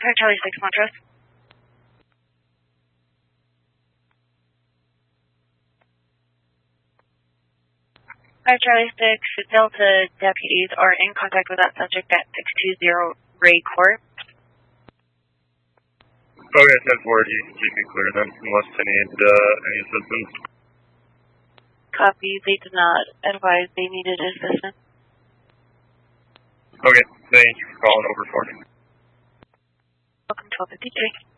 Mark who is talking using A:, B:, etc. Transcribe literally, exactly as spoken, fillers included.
A: Hi, Charlie six Montrose. Hi, Charlie six. Delta deputies are in contact with that subject at six two zero Ray Court.
B: Okay, ten forward. You can keep me clear then, unless they need uh, any assistance.
A: Copy. They did not advise they needed assistance.
B: Okay, thank you for calling over for me.
A: Welcome to twelve fifty-three.